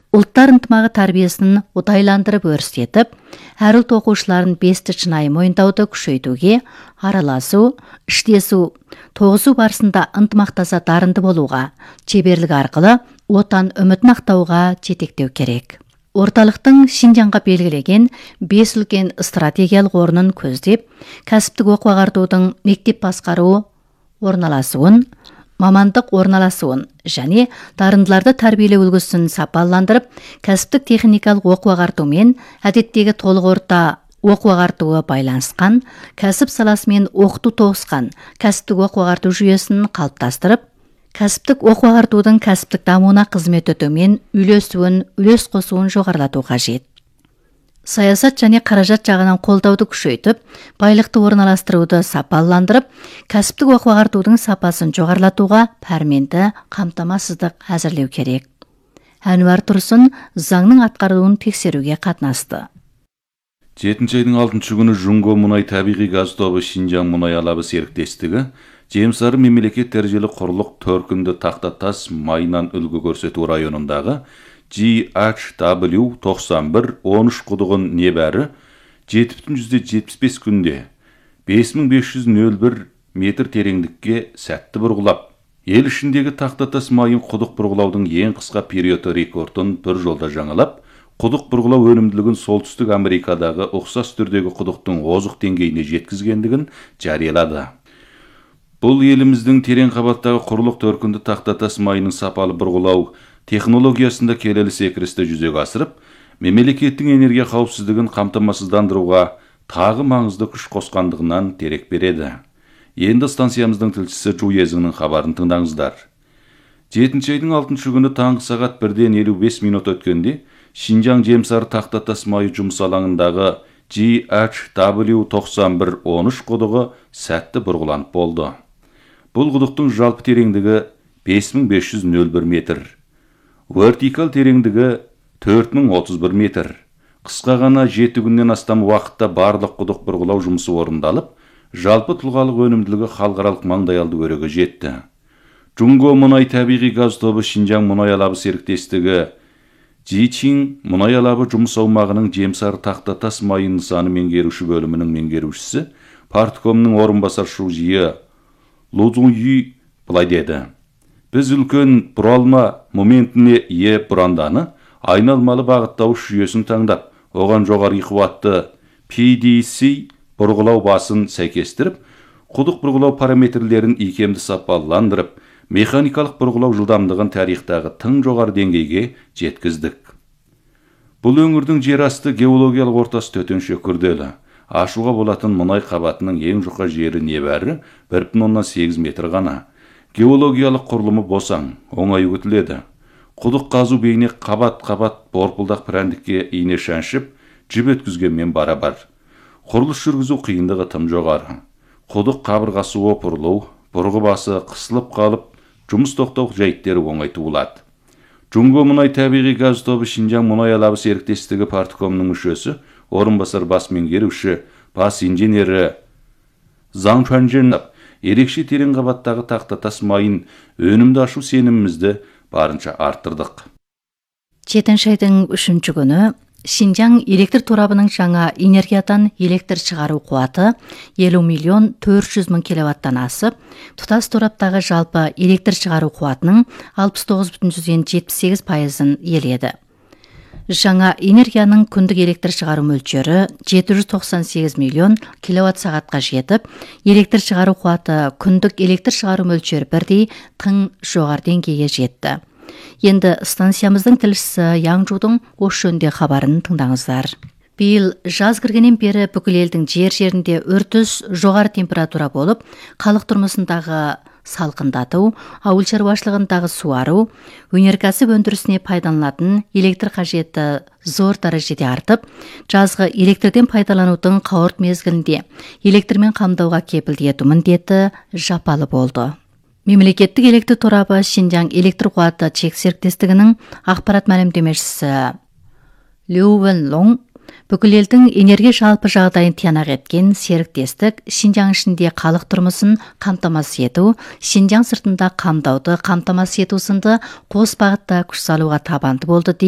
ұлттар ынтымағы тәрбиесін оңтайландырып өрістетіп, әр ұлт оқушыларын бесті шынайы мойындауды күшейтуге, араласу, іштесу, тоғысу барысында ынтымақтаса дарынды болуға, шеберлік арқылы отан үмітін ақтауға жетектеу керек. Орталықтың Шинжаңға белгілеген 5 үлкен стратегиялық орнын көздеп, кәсіптік оқу-ағартудың мектеп басқаруы орналасуын, мамандық орналасуын және дарындыларды тәрбиелеу үлгісін сапаландырып, кәсіптік техникалық оқу-ағарту мен әдеттегі толық орта оқу-ағартуы байланысқан, кәсіп саласымен оқыту тоғысқан кәсіптік оқу-ағарту жүйесін қалыптастырып, кәсіптік оқу-ағартудың кәсіптік дамуына қызмет етумен үлес қосуын жоғарылату қажет. Саясат және қаражат жағынан қолдауды күшейтіп, байлықты орналастыруды сапаландырып, кәсіптік оқу-ағартудың сапасын жоғарылатуға пәрменді қамтамасыздық әзірлеу керек. Әнуар Тұрсын заңның атқарылуын тексеруге қатынасты. 7 айдың 6 күні Жунго мұнай табиғи газ тобы Шинжаң мұнай алабы серіктестігі Жемсары мемлекет дәрежелі құрлық төркінді тақтатас майынан үлгі көрсету районындағы GHW91-13 құдығын небәрі 7,75 күнде 5501 метр тереңдікке сәтті бұрғылап, ел ішіндегі тақтатас майын құдық бұрғылаудың ең қысқа периоды рекордын бір жолда жаңалап, құдық бұрғылау өнімділігін Солтүстік Америкадағы ұқсас түрдегі құдықтың озық деңгейіне жеткізгендігін жариялады. Бұл еліміздің терең қабаттағы құрлық төркінді тақтатас майының сапалы бұрғылау технологиясында келелі секірісті жүзеге асырып, мемлекеттің энергия қауіпсіздігін қамтамасыздандыруға тағы маңызды күш қосқандығынан дерек береді. Енді станциямыздың тілшісі Жуезіңнің хабарын тыңдаңыздар. 7 айдың 6 күні таңғы сағат 1:55 минут өткенде Шинжаң Жемсары тақтатас майы жұмыс алаңындағы GHW91-13 құдығы сәтті бұрғыланып болды. Бұл құдықтың жалпы тереңдігі 5501 метр. Вертикал тереңдігі 4031 метр. Қысқа ғана 7 күннен астам уақытта барлық құдық бұрғылау жұмысы орындалып, жалпы тұлғалық өнімділігі халықаралық маңдайалды көреге жетті. Жунго мұнай табиғи газ тобы Шинжаң мұнай алабы серіктестігі Жичин мұнай алабы жұмыс аумағының Жемсары тақтатас майын нысаны меңгеруші бөлімінің меңгерушісі, парткомның орынбасар шужиы Лузуньи былай деді. Біз үлкен бұралма моментіне ие бұранданы айналмалы бағыттауыш жүйесін таңдап, оған жоғары қуатты PDC бұрғылау басын сәйкестіріп, құдық бұрғылау параметрлерін икемді сапаландырып, механикалық бұрғылау жылдамдығын тарихтағы тың жоғары деңгейге жеткіздік. Бұл өңірдің жер асты геологиялық ортасы төтенше күрделі. Ашуға болатын мұнай қабатының ең жұқа жері небәрі 1,8 метр ғана. Геологиялық құрылымы босаң, оңай күтіледі. Құдық қазу бейне қабат-қабат борпылдақ пірәндікке ине шәншіп, жіп өткізгенмен барабар. Құрылыс жүргізу қиындығы тым жоғары. Құдық қабырғасы опырылу, бұрғы басы қысылып қалып, жұмыс тоқтау жайттері оңай туылады. Жунго мұнай табиғи газ тобы Шинжаң мұнай алабы серіктестігі парткомның мүшесі, орынбасар бас меңгеруші, бас инженері Заң Чанжен ерекше терең қабаттағы тақтатас майын өнімді ашу сенімімізді барынша арттырдық. 7 айдың 3 күні Шинжаң электр торабының жаңа энергиядан электр шығару қуаты 50.400.000 киловаттан асып, тұтас тораптағы жалпы электр шығару қуатының 69,78%-ын иеледі. Жаңа энергияның күндік электр шығару мөлшері 798 миллион киловатт сағатқа жетіп, электр шығару қуаты күндік электр шығару мөлшері бірдей тың жоғары деңгейге жетті. Енді станциямыздың тілшісі Яңжудың осы жөнінде хабарын тыңдаңыздар. Биыл жаз кіргеннен бері бүкіл елдің жерінде үрдіс жоғары температура болып, халық тұрмысындағы салқындату, ауыл шаруашылығындағы суару, өнеркәсіп өндірісіне пайдаланылатын электр қажеті зор дәрежеде артып, жазғы электрден пайдаланудың қауырт мезгілінде электрмен қамдауға кепілді ету міндеті жапалы болды. Мемлекеттік электр торабы Шинжаң электр қуаты чек серіктестігінің ақпарат мәлімдемешісі Лю Вэнлоң бүкіл елдің энергия жалпы жағдайын тиянақ еткен серіктестік Шинжаң ішінде халық тұрмысын қамтамасыз ету, Шинжаң сыртында қамдауды қамтамасыз ету сынды қос бағытта күш салуға табанды болды